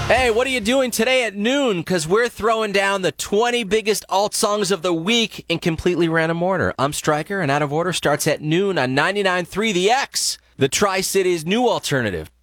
Hey, what are you doing today at noon? Because we're throwing down the 20 biggest alt songs of the week in completely random order. I'm Stryker, and Out of Order starts at noon on 99.3 The X, the Tri-Cities new alternative.